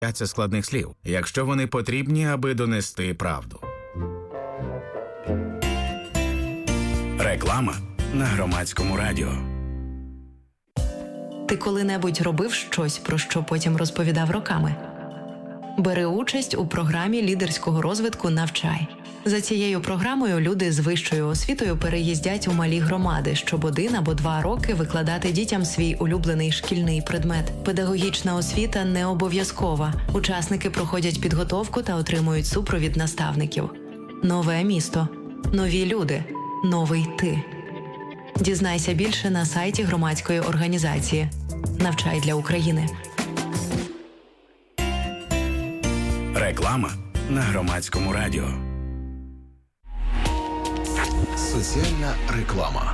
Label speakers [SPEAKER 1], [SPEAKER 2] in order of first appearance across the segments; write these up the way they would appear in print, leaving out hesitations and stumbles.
[SPEAKER 1] складних слів, якщо вони потрібні, аби донести правду. Реклама на Громадському радіо.
[SPEAKER 2] Ти коли-небудь робив щось, про що потім розповідав роками? Бери участь у програмі лідерського розвитку «Навчай». За цією програмою люди з вищою освітою переїздять у малі громади, щоб 1 або 2 роки викладати дітям свій улюблений шкільний предмет. Педагогічна освіта не обов'язкова. Учасники проходять підготовку та отримують супровід наставників. Нове місто. Нові люди. Новий ти. Дізнайся більше на сайті громадської організації «Навчай для України».
[SPEAKER 1] Реклама на Громадському радіо.
[SPEAKER 3] Соціальна реклама.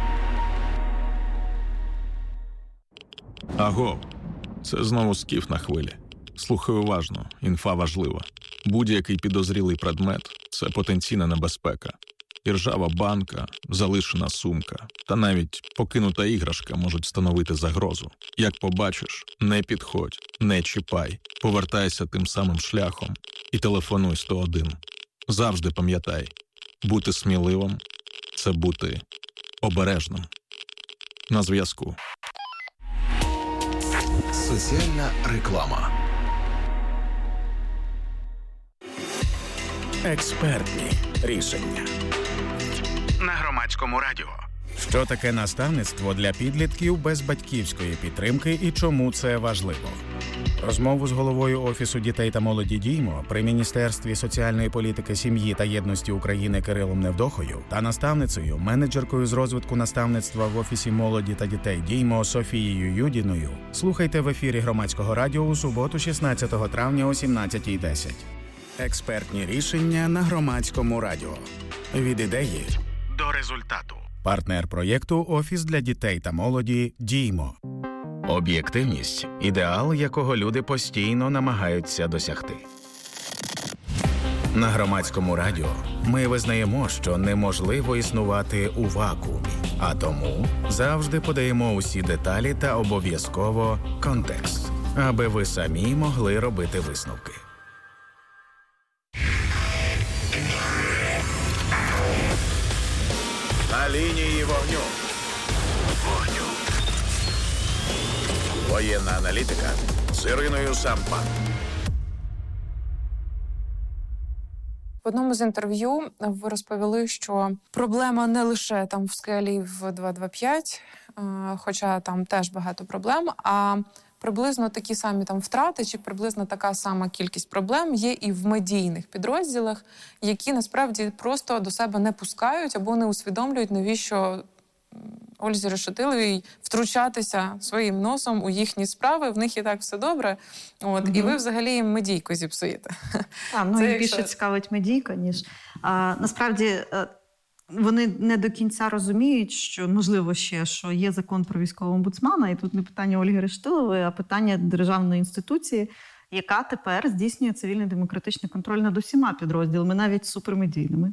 [SPEAKER 4] Аго, це знову Скіф на хвилі. Слухай уважно, інфа важлива. Будь-який підозрілий предмет – це потенційна небезпека. Іржава банка, залишена сумка та навіть покинута іграшка можуть становити загрозу. Як побачиш, не підходь, не чіпай, повертайся тим самим шляхом і телефонуй 101. Завжди пам'ятай, бути сміливим – це бути обережним. На зв'язку.
[SPEAKER 3] Соціальна реклама.
[SPEAKER 1] Експертні рішення. На Громадському радіо. Що таке наставництво для підлітків без батьківської підтримки і чому це важливо? Розмову з головою Офісу дітей та молоді «Діймо» при Міністерстві соціальної політики, сім'ї та єдності України Кирилом Невдохою та наставницею, менеджеркою з розвитку наставництва в Офісі молоді та дітей «Діймо» Софією Юдіною слухайте в ефірі Громадського радіо у суботу 16 травня о 17:10. Експертні рішення на Громадському радіо. Від ідеї до результату. Партнер проєкту «Офіс для дітей та молоді «Діймо». Об'єктивність – ідеал, якого люди постійно намагаються досягти. На Громадському радіо ми визнаємо, що неможливо існувати у вакуумі, а тому завжди подаємо усі деталі та обов'язково контекст, аби ви самі могли робити висновки. На лінії вогню. Воєнна аналітика з Іриною Сампан.
[SPEAKER 5] В одному з інтерв'ю ви розповіли, що проблема не лише там в скелі в 225, хоча там теж багато проблем, а приблизно такі самі там втрати чи приблизно така сама кількість проблем є і в медійних підрозділах, які насправді просто до себе не пускають або не усвідомлюють, навіщо Ользі Решетиловій втручатися своїм носом у їхні справи, в них і так все добре. І ви взагалі їм медійку зіпсуєте.
[SPEAKER 6] Їм більше цікавить медійка, ніж... Насправді, вони не до кінця розуміють, що, можливо, ще, що є закон про військового омбудсмана, і тут не питання Ольги Решетилової, а питання державної інституції, яка тепер здійснює цивільний демократичний контроль над усіма підрозділами, навіть супермедійними.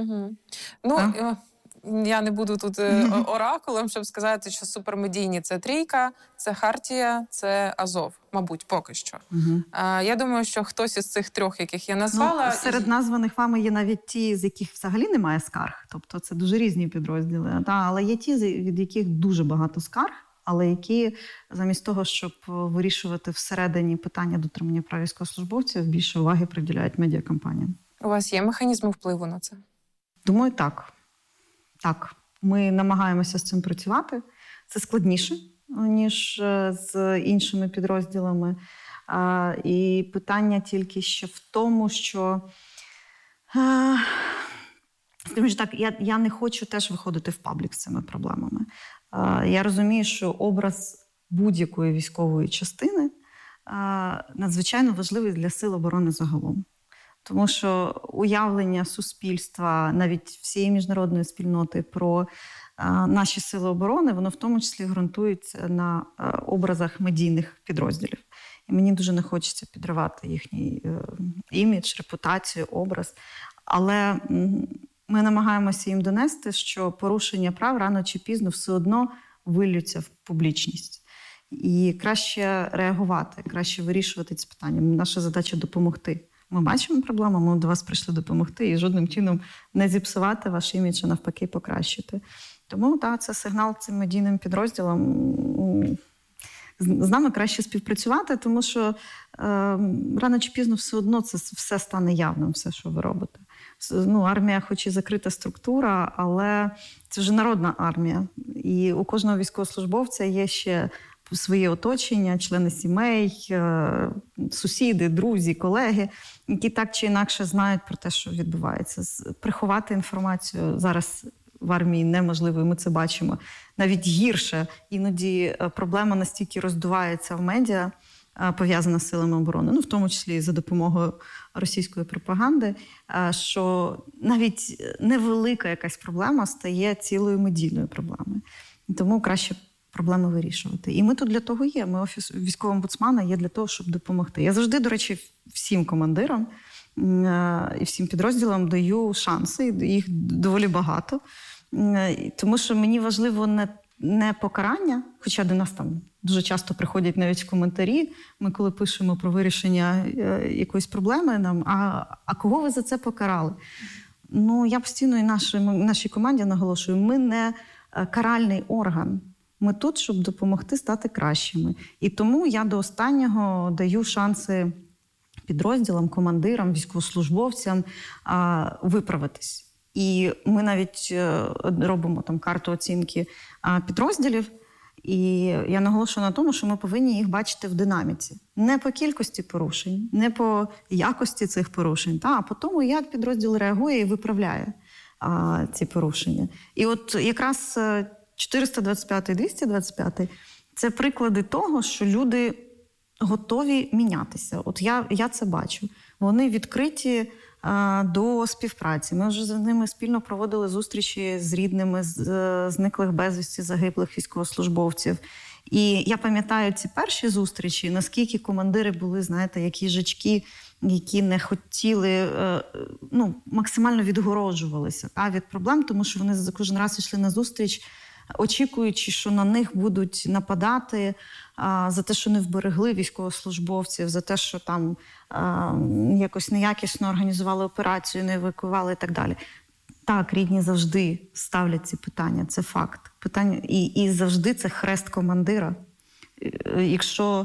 [SPEAKER 5] Я не буду тут оракулом, щоб сказати, що супермедійні – це Трійка, це Хартія, це Азов, мабуть, поки що. Я думаю, що хтось із цих трьох, яких я назвала...
[SPEAKER 6] Серед названих вами є навіть ті, з яких взагалі немає скарг. Тобто це дуже різні підрозділи. Але є ті, від яких дуже багато скарг, але які замість того, щоб вирішувати всередині питання дотримання прав військовослужбовців, більше уваги приділяють медіакампаніям.
[SPEAKER 5] У вас є механізми впливу на це?
[SPEAKER 6] Думаю, так. Так, ми намагаємося з цим працювати. Це складніше, ніж з іншими підрозділами. І питання тільки ще в тому, що, скажімо так, я не хочу теж виходити в паблік з цими проблемами. Я розумію, що образ будь-якої військової частини надзвичайно важливий для сил оборони загалом. Тому що уявлення суспільства, навіть всієї міжнародної спільноти про наші сили оборони, воно в тому числі ґрунтується на образах медійних підрозділів. І мені дуже не хочеться підривати їхній імідж, репутацію, образ. Але ми намагаємося їм донести, що порушення прав рано чи пізно все одно виллються в публічність. І краще реагувати, краще вирішувати ці питання. Наша задача – допомогти. Ми бачимо проблему, ми до вас прийшли допомогти і жодним чином не зіпсувати ваш імідж, а навпаки покращити. Тому, так, це сигнал цим медійним підрозділам. З нами краще співпрацювати, тому що рано чи пізно все одно це все стане явним, все, що ви робите. Армія хоч і закрита структура, але це вже народна армія. І у кожного військовослужбовця є ще своє оточення, члени сімей, сусіди, друзі, колеги, які так чи інакше знають про те, що відбувається. Приховати інформацію зараз в армії неможливо, і ми це бачимо. Навіть гірше. Іноді проблема настільки роздувається в медіа, пов'язана з силами оборони, в тому числі і за допомогою російської пропаганди, що навіть невелика якась проблема стає цілою медійною проблемою. Тому краще проблеми вирішувати. І ми тут для того є. Ми, Офіс військового омбудсмана, є для того, щоб допомогти. Я завжди, до речі, всім командирам і всім підрозділам даю шанси, їх доволі багато. Тому що мені важливо не покарання, хоча до нас там дуже часто приходять навіть в коментарі, ми коли пишемо про вирішення якоїсь проблеми, нам, а кого ви за це покарали? Я постійно і нашій команді наголошую, ми не каральний орган. Ми тут, щоб допомогти стати кращими. І тому я до останнього даю шанси підрозділам, командирам, військовослужбовцям виправитись. І ми навіть робимо там карту оцінки підрозділів. І я наголошую на тому, що ми повинні їх бачити в динаміці. Не по кількості порушень, не по якості цих порушень, а по тому, як підрозділ реагує і виправляє ці порушення. І от якраз 425 і 225 – це приклади того, що люди готові мінятися. От я це бачу. Вони відкриті до співпраці. Ми вже з ними спільно проводили зустрічі з рідними зниклих безвісті загиблих військовослужбовців. І я пам'ятаю ці перші зустрічі, наскільки командири були, знаєте, як їжачки, які не хотіли, максимально відгороджувалися від проблем, тому що вони за кожен раз йшли на зустріч, очікуючи, що на них будуть нападати за те, що не вберегли військовослужбовців, за те, що там якось неякісно організували операцію, не евакуювали і так далі. Так, рідні завжди ставлять ці питання, це факт. І завжди це хрест командира. Якщо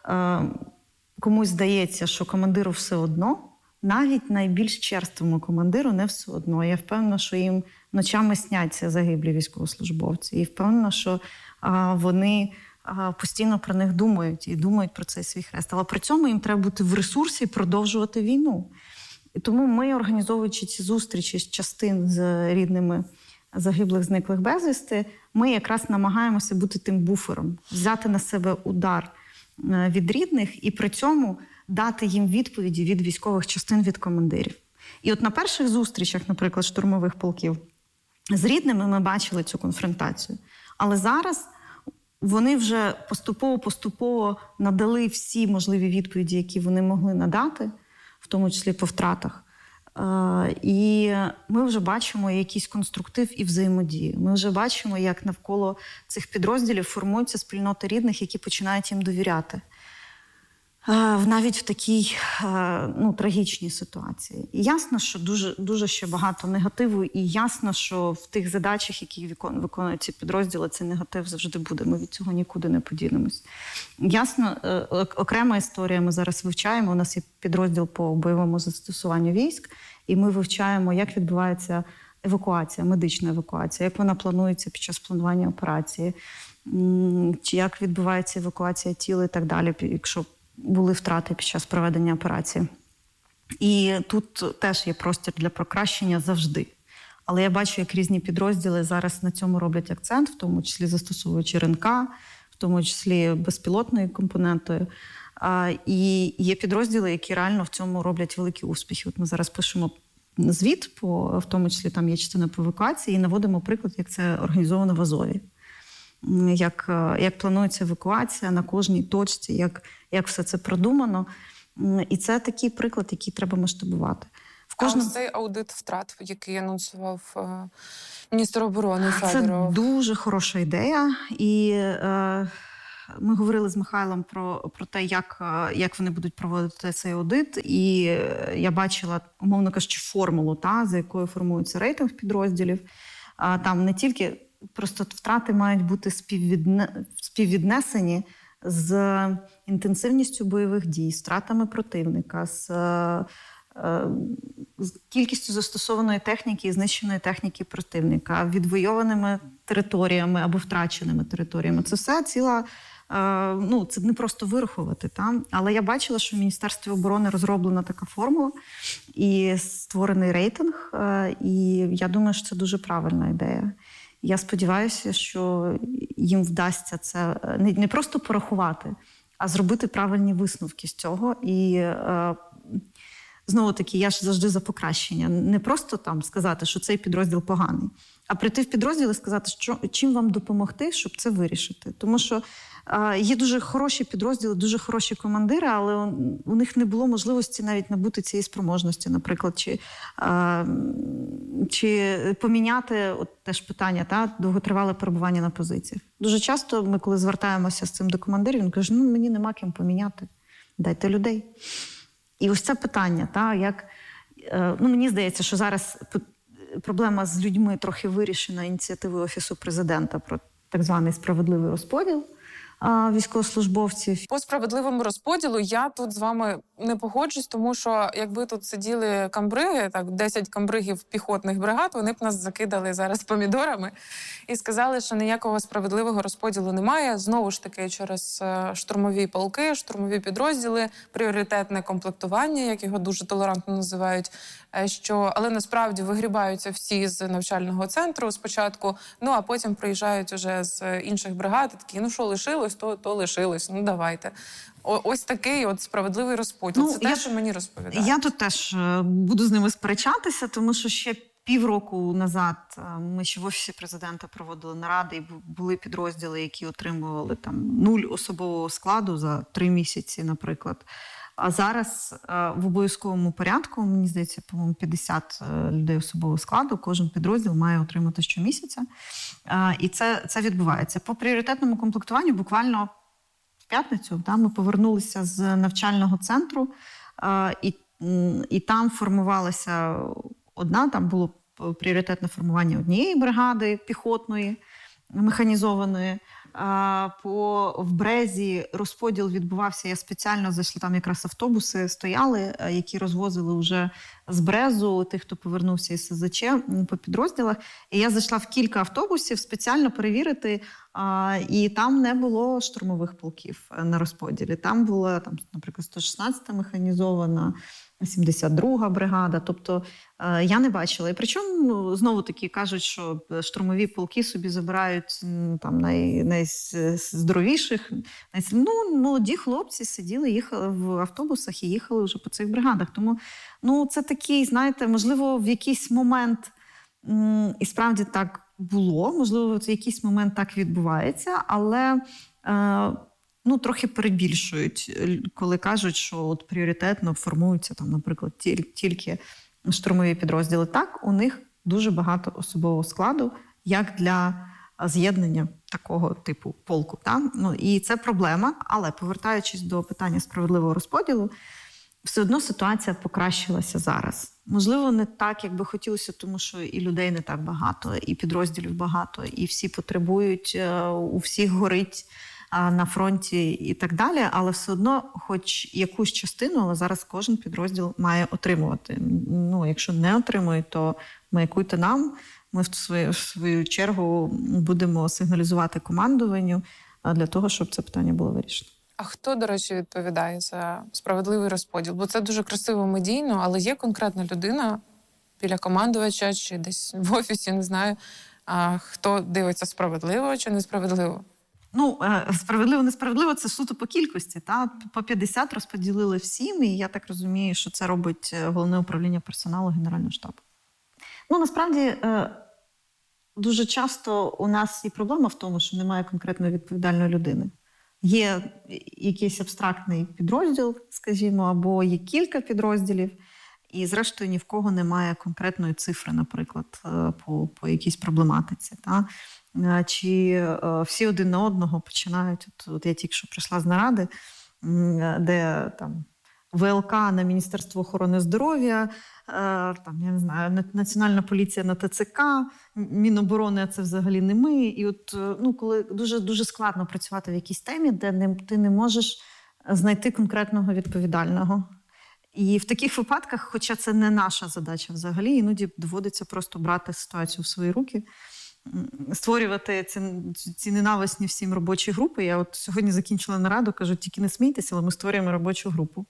[SPEAKER 6] комусь здається, що командиру все одно, навіть найбільш черствому командиру не все одно. Я впевнена, що їм ночами сняться загиблі військовослужбовці. І впевнена, що вони постійно про них думають і думають про цей свій хрест. Але при цьому їм треба бути в ресурсі і продовжувати війну. І тому ми, організовуючи ці зустрічі з частин з рідними загиблих, зниклих безвісти, ми якраз намагаємося бути тим буфером, взяти на себе удар від рідних і при цьому дати їм відповіді від військових частин, від командирів. І от на перших зустрічах, наприклад, штурмових полків, з рідними ми бачили цю конфронтацію. Але зараз вони вже поступово надали всі можливі відповіді, які вони могли надати, в тому числі по втратах. І ми вже бачимо якийсь конструктив і взаємодію. Ми вже бачимо, як навколо цих підрозділів формуються спільноти рідних, які починають їм довіряти. Навіть в такій трагічній ситуації. І ясно, що дуже ще багато негативу, і ясно, що в тих задачах, які виконують ці підрозділи, цей негатив завжди буде. Ми від цього нікуди не подінемось. Ясно, окрема історія ми зараз вивчаємо. У нас є підрозділ по бойовому застосуванню військ, і ми вивчаємо, як відбувається евакуація, медична евакуація, як вона планується під час планування операції, чи як відбувається евакуація тіла і так далі, якщо були втрати під час проведення операції. І тут теж є простір для покращення завжди. Але я бачу, як різні підрозділи зараз на цьому роблять акцент, в тому числі застосовуючи РНК, в тому числі безпілотною компонентою. І є підрозділи, які реально в цьому роблять великі успіхи. От ми зараз пишемо звіт, в тому числі там є частина по евакуації, і наводимо приклад, як це організовано в Азові. Як планується евакуація на кожній точці, як все це продумано. І це такий приклад, який треба масштабувати.
[SPEAKER 5] Цей аудит втрат, який анонсував міністр оборони Федоров.
[SPEAKER 6] Це дуже хороша ідея. І ми говорили з Михайлом про те, як вони будуть проводити цей аудит, і я бачила, умовно кажучи, формулу, за якою формується рейтинг підрозділів. Там не тільки просто втрати мають бути співвіднесені з інтенсивністю бойових дій, з втратами противника, з кількістю застосованої техніки і знищеної техніки противника, відвойованими територіями або втраченими територіями. Це все ціла, це не просто вирахувати. Але я бачила, що в Міністерстві оборони розроблена така формула і створений рейтинг, і я думаю, що це дуже правильна ідея. Я сподіваюся, що їм вдасться це не просто порахувати, а зробити правильні висновки з цього. І знову-таки, я ж завжди за покращення. Не просто сказати, що цей підрозділ поганий, а прийти в підрозділ і сказати, чим вам допомогти, щоб це вирішити. Тому що є дуже хороші підрозділи, дуже хороші командири, але у них не було можливості навіть набути цієї спроможності, наприклад, чи поміняти, теж питання, довготривале перебування на позиціях. Дуже часто ми, коли звертаємося з цим до командирів, він каже, мені нема ким поміняти, дайте людей. І ось це питання, як, мені здається, що зараз проблема з людьми трохи вирішена ініціативою Офісу Президента про так званий справедливий розподіл військовослужбовців.
[SPEAKER 5] По справедливому розподілу я тут з вами не погоджусь, тому що якби тут сиділи камбриги, 10 камбригів піхотних бригад, вони б нас закидали зараз помідорами і сказали, що ніякого справедливого розподілу немає. Знову ж таки, через штурмові полки, штурмові підрозділи, пріоритетне комплектування, як його дуже толерантно називають, але насправді вигрібаються всі з навчального центру спочатку, а потім приїжджають уже з інших бригад і такі, що лишилось, то лишилось, давайте. Ось такий справедливий розподіл. Це те, що мені розповідають.
[SPEAKER 6] Я тут теж буду з ними сперечатися, тому що ще півроку назад ми ще в Офісі Президента проводили наради, і були підрозділи, які отримували 0 особового складу за 3 місяці, наприклад. А зараз в обов'язковому порядку, мені здається, по-моєму, 50 людей особового складу, кожен підрозділ має отримати щомісяця. І це відбувається. По пріоритетному комплектуванню буквально в п'ятницю ми повернулися з навчального центру, і там формувалася там було пріоритетне формування однієї бригади піхотної, механізованої. В Брезі розподіл відбувався, я спеціально зайшла, там якраз автобуси стояли, які розвозили вже з Брезу тих, хто повернувся із СЗЧ по підрозділах. І я зайшла в кілька автобусів спеціально перевірити, і там не було штурмових полків на розподілі. Там була, наприклад, 116-та механізована, 72-га бригада, тобто я не бачила. І причому, знову-таки, кажуть, що штурмові полки собі забирають найздоровіших. Молоді хлопці сиділи, їхали в автобусах і їхали вже по цих бригадах. Тому, це такий, знаєте, можливо, в якийсь момент і справді так було, можливо, в якийсь момент так відбувається, але трохи перебільшують, коли кажуть, що пріоритетно формуються, наприклад, тільки штурмові підрозділи. Так, у них дуже багато особового складу, як для з'єднання такого типу полку. І це проблема, але повертаючись до питання справедливого розподілу, все одно ситуація покращилася зараз. Можливо, не так, як би хотілося, тому що і людей не так багато, і підрозділів багато, і всі потребують, у всіх горить на фронті і так далі, але все одно хоч якусь частину, але зараз кожен підрозділ має отримувати. Якщо не отримує, то маякуйте нам, ми в свою чергу будемо сигналізувати командуванню для того, щоб це питання було вирішено.
[SPEAKER 5] А хто, до речі, відповідає за справедливий розподіл? Бо це дуже красиво медійно, але є конкретна людина біля командувача чи десь в офісі, не знаю, хто дивиться справедливо чи несправедливо?
[SPEAKER 6] Справедливо-несправедливо – це суто по кількості. По 50 розподілили всім, і я так розумію, що це робить Головне управління персоналу Генерального штабу. Насправді, дуже часто у нас і проблема в тому, що немає конкретної відповідальної людини. Є якийсь абстрактний підрозділ, скажімо, або є кілька підрозділів, і зрештою ні в кого немає конкретної цифри, наприклад, по якійсь проблематиці. Та? Чи всі один на одного починають, от я тільки що прийшла з наради, де там ВЛК на Міністерство охорони здоров'я, там, я не знаю, Національна поліція на ТЦК, Міноборони, а це взагалі не ми. І от, коли дуже складно працювати в якійсь темі, де ти не можеш знайти конкретного відповідального. І в таких випадках, хоча це не наша задача взагалі, іноді доводиться просто брати ситуацію в свої руки, створювати ці ненависні всім робочі групи. Я от сьогодні закінчила нараду, кажу, тільки не смійтеся, але ми створюємо робочу групу.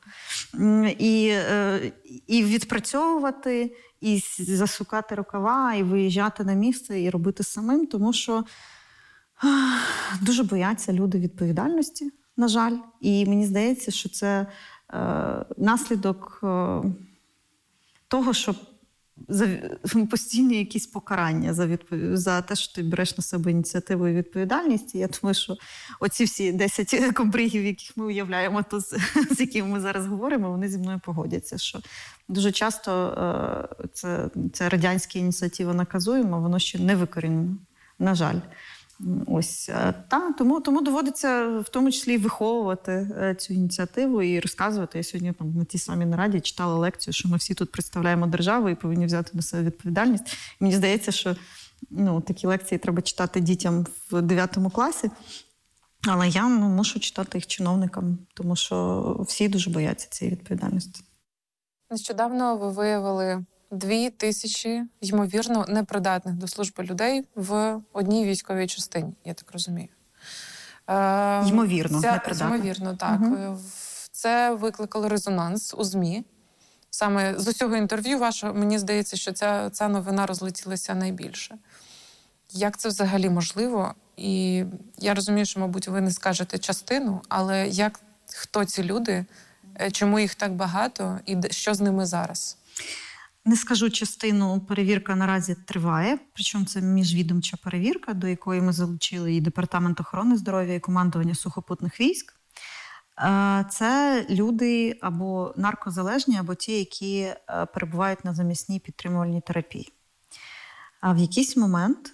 [SPEAKER 6] І відпрацьовувати, і засукати рукава, і виїжджати на місце, і робити самим, тому що дуже бояться люди відповідальності, на жаль. І мені здається, що це наслідок того, що постійні якісь покарання за те, що ти береш на себе ініціативу і відповідальність. І я думаю, що оці всі 10 комбригів, яких ми уявляємо тут, з якими ми зараз говоримо, вони зі мною погодяться, що дуже часто це радянська ініціатива наказуємо, воно ще не викорінено, на жаль. Ось, тому доводиться в тому числі виховувати цю ініціативу і розказувати. Я сьогодні на тій самій нараді читала лекцію, що ми всі тут представляємо державу і повинні взяти на себе відповідальність. І мені здається, що такі лекції треба читати дітям в 9 класі, але я мушу читати їх чиновникам, тому що всі дуже бояться цієї відповідальності.
[SPEAKER 5] Нещодавно ви виявили 2000, ймовірно, непридатних до служби людей в одній військовій частині, я так розумію.
[SPEAKER 6] Ймовірно, непридатних.
[SPEAKER 5] Ймовірно, так. Угу. Це викликало резонанс у ЗМІ. Саме з усього інтерв'ю вашого, мені здається, що ця новина розлетілася найбільше. Як це взагалі можливо? І я розумію, що, мабуть, ви не скажете частину, але хто ці люди, чому їх так багато і що з ними зараз?
[SPEAKER 6] Не скажу частину, перевірка наразі триває, причому це міжвідомча перевірка, до якої ми залучили і Департамент охорони здоров'я, і командування сухопутних військ. Це люди або наркозалежні, або ті, які перебувають на замісній підтримувальній терапії. А в якийсь момент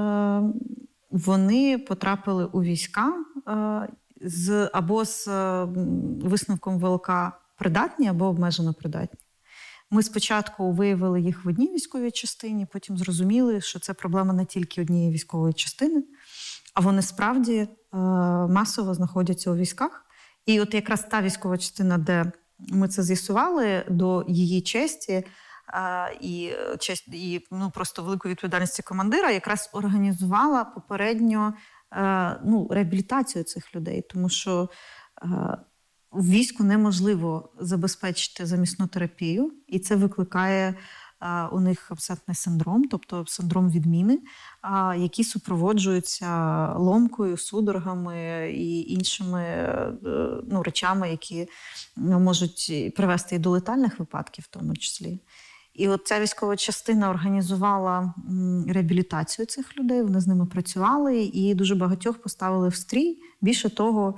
[SPEAKER 6] вони потрапили у війська або з висновком ВЛК придатні, або обмежено придатні. Ми спочатку виявили їх в одній військовій частині, потім зрозуміли, що це проблема не тільки однієї військової частини, а вони справді масово знаходяться у військах. І от якраз та військова частина, де ми це з'ясували, до її честі і просто великої відповідальності командира, якраз організувала попередньо реабілітацію цих людей, тому що в війську неможливо забезпечити замісну терапію, і це викликає у них абсентний синдром, тобто синдром відміни, які супроводжуються ломкою, судорогами і іншими речами, які можуть привести і до летальних випадків в тому числі. І от ця військова частина організувала реабілітацію цих людей, вони з ними працювали і дуже багатьох поставили в стрій. Більше того,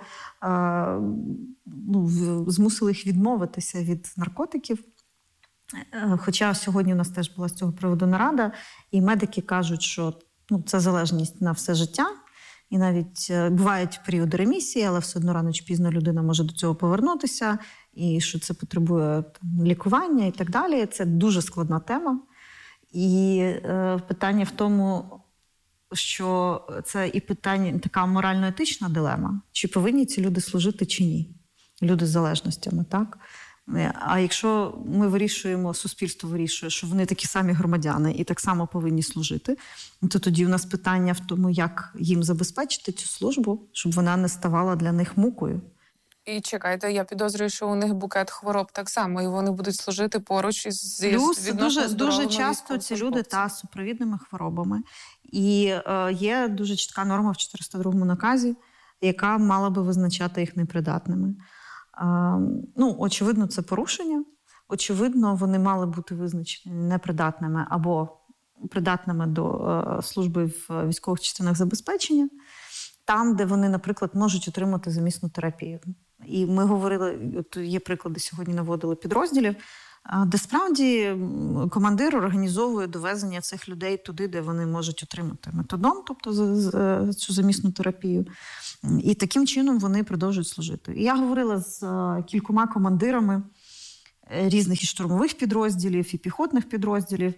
[SPEAKER 6] змусили їх відмовитися від наркотиків. Хоча сьогодні у нас теж була з цього приводу нарада, і медики кажуть, що це залежність на все життя. І навіть бувають періоди ремісії, але все одно рано чи пізно людина може до цього повернутися, і що це потребує лікування і так далі. Це дуже складна тема. І питання в тому, що це і питання, така морально-етична дилема. Чи повинні ці люди служити, чи ні? Люди з залежностями, так? А якщо ми вирішуємо, суспільство вирішує, що вони такі самі громадяни і так само повинні служити, то тоді у нас питання в тому, як їм забезпечити цю службу, щоб вона не ставала для них мукою.
[SPEAKER 5] І чекайте, я підозрюю, що у них букет хвороб так само, і вони будуть служити поруч із відносно здоровими
[SPEAKER 6] дуже часто ці люди з супровідними хворобами. І є дуже чітка норма в 402 наказі, яка мала би визначати їх непридатними. Очевидно, це порушення. Очевидно, вони мали бути визначені непридатними або придатними до служби в військових частинах забезпечення, там, де вони, наприклад, можуть отримати замісну терапію. І ми говорили, от є приклади, сьогодні наводили підрозділів, де справді командир організовує довезення цих людей туди, де вони можуть отримати метадон, тобто цю замісну терапію. І таким чином вони продовжують служити. І я говорила з кількома командирами різних і штурмових підрозділів, і піхотних підрозділів,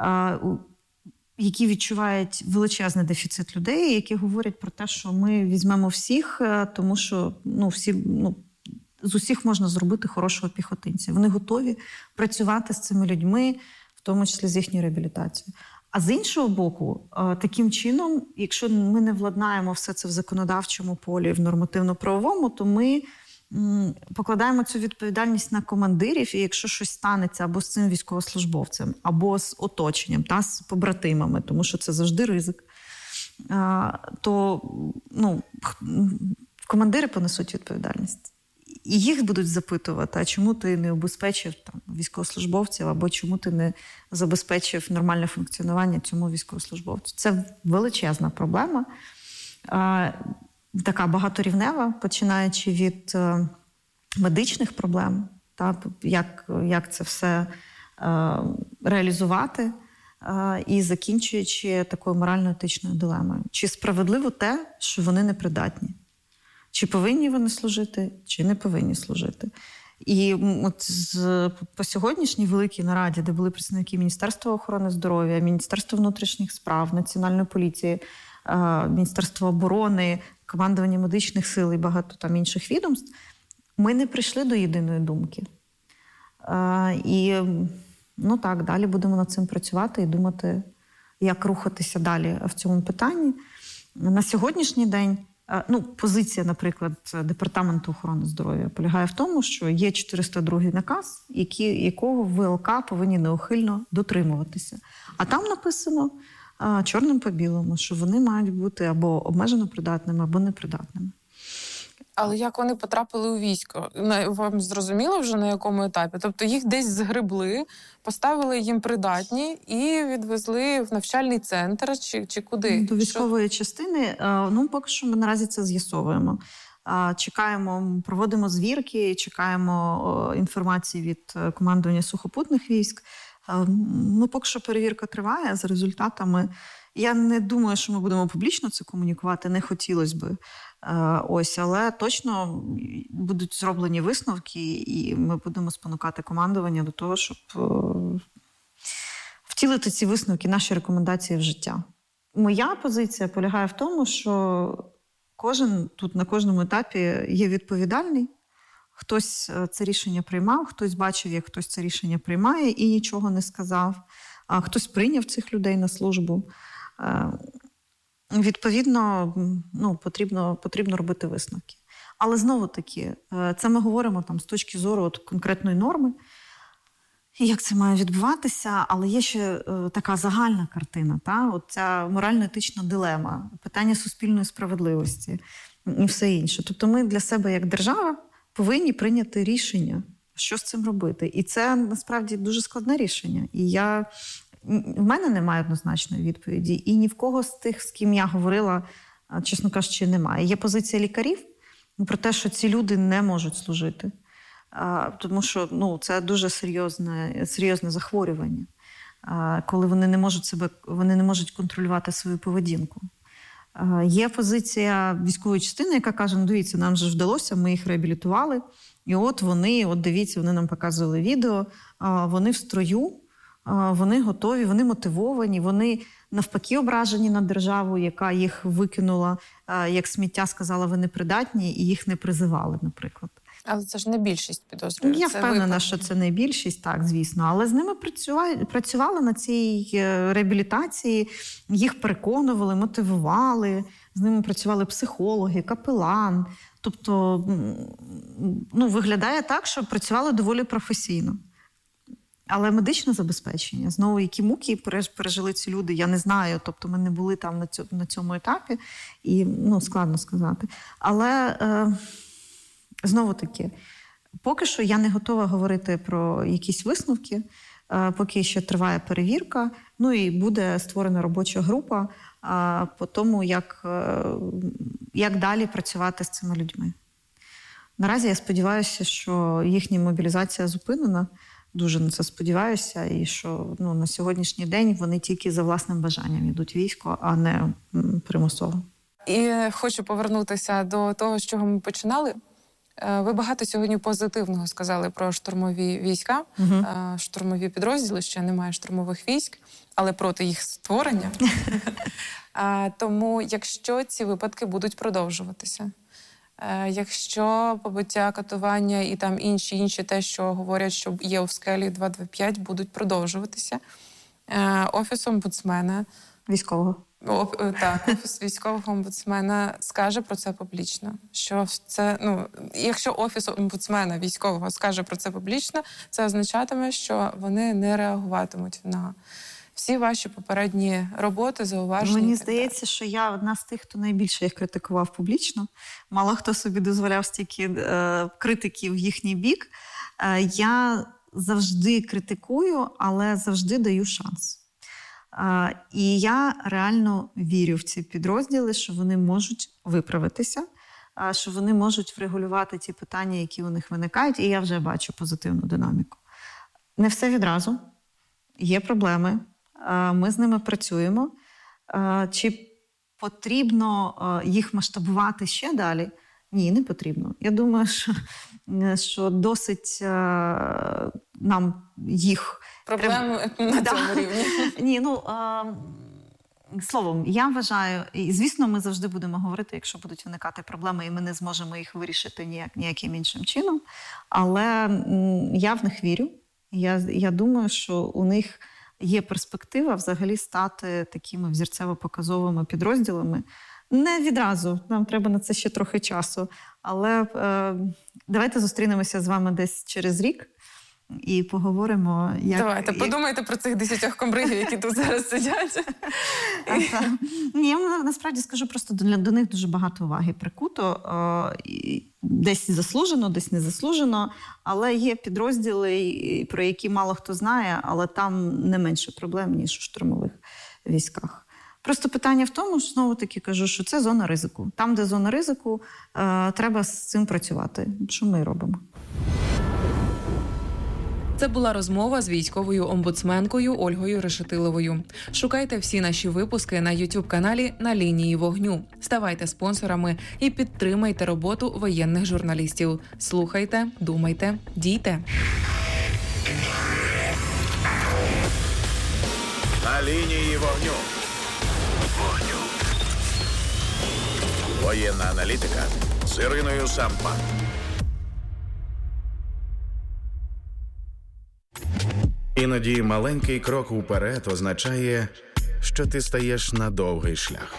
[SPEAKER 6] які відчувають величезний дефіцит людей, які говорять про те, що ми візьмемо всіх, тому що з усіх можна зробити хорошого піхотинця. Вони готові працювати з цими людьми, в тому числі з їхньою реабілітацією. А з іншого боку, таким чином, якщо ми не владнаємо все це в законодавчому полі, в нормативно-правовому, то ми покладаємо цю відповідальність на командирів, і якщо щось станеться або з цим військовослужбовцем, або з оточенням, з побратимами, тому що це завжди ризик, то командири понесуть відповідальність. І їх будуть запитувати, а чому ти не обезпечив військовослужбовців, або чому ти не забезпечив нормальне функціонування цьому військовослужбовцю. Це величезна проблема, така багаторівнева, починаючи від медичних проблем, як це все реалізувати, і закінчуючи такою морально-етичною дилемою. Чи справедливо те, що вони непридатні? Чи повинні вони служити, чи не повинні служити. І от по сьогоднішній великій нараді, де були представники Міністерства охорони здоров'я, Міністерства внутрішніх справ, Національної поліції, Міністерства оборони, командування медичних сил і багато там інших відомств, ми не прийшли до єдиної думки. І далі будемо над цим працювати і думати, як рухатися далі в цьому питанні. На сьогоднішній день позиція, наприклад, Департаменту охорони здоров'я полягає в тому, що є 402-й наказ, якого ВЛК повинні неухильно дотримуватися. А там написано чорним по білому, що вони мають бути або обмежено придатними, або непридатними.
[SPEAKER 5] Але як вони потрапили у військо? Вам зрозуміло вже на якому етапі? Тобто їх десь згребли, поставили їм придатні і відвезли в навчальний центр чи куди?
[SPEAKER 6] До військової частини. Поки що ми наразі це з'ясовуємо. Чекаємо, проводимо звірки, чекаємо інформації від командування сухопутних військ. Поки що перевірка триває за результатами. Я не думаю, що ми будемо публічно це комунікувати, не хотілося би. Але точно будуть зроблені висновки, і ми будемо спонукати командування до того, щоб втілити ці висновки, наші рекомендації в життя. Моя позиція полягає в тому, що кожен тут на кожному етапі є відповідальний. Хтось це рішення приймав, хтось бачив, як хтось це рішення приймає і нічого не сказав, а хтось прийняв цих людей на службу. Відповідно, потрібно робити висновки. Але знову-таки, це ми говоримо з точки зору конкретної норми, як це має відбуватися, але є ще така загальна картина, ця морально-етична дилема, питання суспільної справедливості і все інше. Тобто ми для себе, як держава, повинні прийняти рішення, що з цим робити. І це, насправді, дуже складне рішення. І в мене немає однозначної відповіді. І ні в кого з тих, з ким я говорила, чесно кажучи, немає. Є позиція лікарів про те, що ці люди не можуть служити. Тому що це дуже серйозне захворювання, коли вони не можуть контролювати свою поведінку. Є позиція військової частини, яка каже, дивіться, нам же вдалося, ми їх реабілітували. І дивіться, вони нам показували відео, вони в строю, вони готові, вони мотивовані, вони навпаки ображені на державу, яка їх викинула, як сміття, сказала, ви непридатні, і їх не призивали, наприклад.
[SPEAKER 5] Але це ж не більшість підозрюю.
[SPEAKER 6] Я впевнена, що це не більшість, так, звісно. Але з ними працювали на цій реабілітації, їх переконували, мотивували, з ними працювали психологи, капелан. Тобто, виглядає так, що працювали доволі професійно. Але медичне забезпечення, знову, які муки пережили ці люди, я не знаю. Тобто ми не були там на цьому етапі, і складно сказати. Але, знову-таки, поки що я не готова говорити про якісь висновки, поки ще триває перевірка, і буде створена робоча група по тому, як далі працювати з цими людьми. Наразі я сподіваюся, що їхня мобілізація зупинена, дуже на це сподіваюся, і що на сьогоднішній день вони тільки за власним бажанням йдуть в військо, а не примусово.
[SPEAKER 5] І хочу повернутися до того, з чого ми починали. Ви багато сьогодні позитивного сказали про штурмові війська, штурмові підрозділи, ще немає штурмових військ, але проти їх створення. Тому якщо ці випадки будуть продовжуватися, якщо побиття, катування і там інші те, що говорять, що є у скелі 225, будуть продовжуватися, Офіс омбудсмена...
[SPEAKER 6] Військового.
[SPEAKER 5] Так, Офіс військового омбудсмена скаже про це публічно. Що це, якщо Офіс омбудсмена військового скаже про це публічно, це означатиме, що вони не реагуватимуть на всі ваші попередні роботи, зауваження.
[SPEAKER 6] Мені здається, що я одна з тих, хто найбільше їх критикував публічно. Мало хто собі дозволяв стільки критики в їхній бік. Я завжди критикую, але завжди даю шанс. І я реально вірю в ці підрозділи, що вони можуть виправитися, що вони можуть врегулювати ті питання, які у них виникають, і я вже бачу позитивну динаміку. Не все відразу. Є проблеми. Ми з ними працюємо. Чи потрібно їх масштабувати ще далі? Ні, не потрібно. Я думаю, що досить нам їх...
[SPEAKER 5] Проблеми на цьому рівні.
[SPEAKER 6] Ні, словом, я вважаю, і звісно, ми завжди будемо говорити, якщо будуть виникати проблеми, і ми не зможемо їх вирішити ніяким іншим чином. Але я в них вірю. Я думаю, що у них є перспектива взагалі стати такими взірцево-показовими підрозділами. Не відразу, нам треба на це ще трохи часу. Але давайте зустрінемося з вами десь через рік і поговоримо, як...
[SPEAKER 5] Давайте, подумайте про цих 10 комбригів, які тут зараз сидять.
[SPEAKER 6] Ні, я насправді скажу, просто до них дуже багато уваги прикуто. Десь заслужено, десь не заслужено. Але є підрозділи, про які мало хто знає, але там не менше проблем, ніж у штурмових військах. Просто питання в тому, що, знову-таки кажу, що це зона ризику. Там, де зона ризику, треба з цим працювати. Що ми робимо?
[SPEAKER 2] Це була розмова з військовою омбудсменкою Ольгою Решетиловою. Шукайте всі наші випуски на YouTube-каналі «На лінії вогню». Ставайте спонсорами і підтримайте роботу воєнних журналістів. Слухайте, думайте, дійте.
[SPEAKER 1] На лінії вогню. Воєнна аналітика з Іриною Сампан. Іноді маленький крок уперед означає, що ти стаєш на довгий шлях.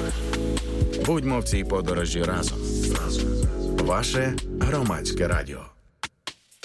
[SPEAKER 1] Будьмо в цій подорожі разом. Ваше Громадське радіо.